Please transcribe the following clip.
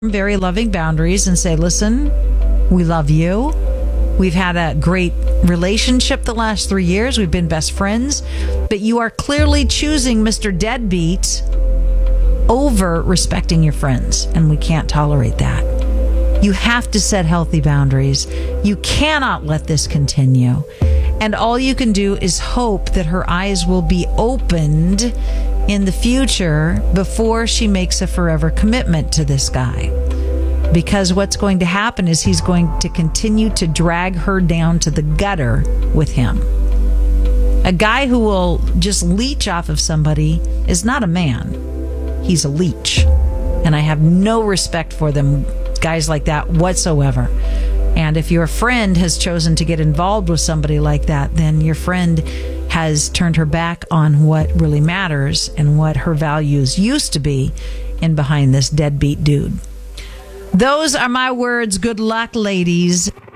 very loving boundaries and say, listen, we love you. We've had a great relationship the last 3 years. We've been best friends. But you are clearly choosing Mr. Deadbeat over respecting your friends. And we can't tolerate that. You have to set healthy boundaries. You cannot let this continue. And all you can do is hope that her eyes will be opened in the future before she makes a forever commitment to this guy. Because what's going to happen is he's going to continue to drag her down to the gutter with him. A guy who will just leech off of somebody is not a man. He's a leech. And I have no respect for them, guys like that whatsoever. And if your friend has chosen to get involved with somebody like that, then your friend has turned her back on what really matters and what her values used to be in behind this deadbeat dude. Those are my words. Good luck, ladies.